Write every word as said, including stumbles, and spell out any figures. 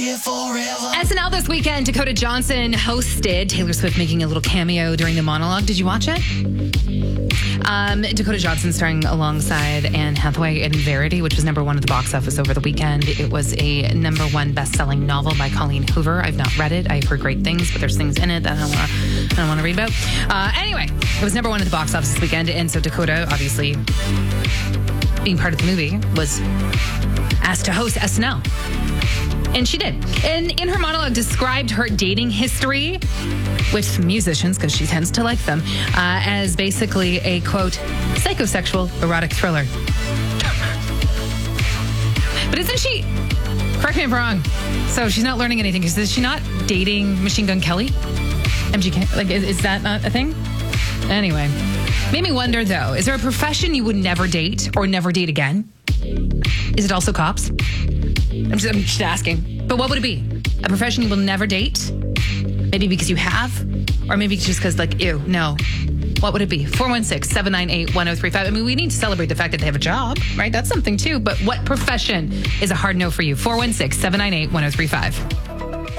S N L this weekend, Dakota Johnson hosted Taylor Swift making a little cameo during the monologue. Did you watch it? Um, Dakota Johnson starring alongside Anne Hathaway in Verity, which was number one at the box office over the weekend. It was a number one best-selling novel by Colleen Hoover. I've not read it. I've heard great things, but there's things in it that I don't want to I don't want to read about. Uh, anyway, it was number one at the box office this weekend, and so Dakota, obviously being part of the movie, was asked to host S N L. And she did. And in her monologue, described her dating history with musicians, because she tends to like them, uh, as basically a, quote, psychosexual erotic thriller. But isn't she, correct me if I'm wrong, so she's not learning anything, because is she not dating Machine Gun Kelly? M G K, like, is, is that not a thing? Anyway, made me wonder, though, is there a profession you would never date or never date again? Is it also cops? I'm just, I'm just asking. But what would it be? A profession you will never date? Maybe because you have? Or maybe just because, like, ew, no. What would it be? four one six, seven nine eight, one oh three five. I mean, we need to celebrate the fact that they have a job, right? That's something, too. But what profession is a hard no for you? four one six, seven nine eight, one oh three five.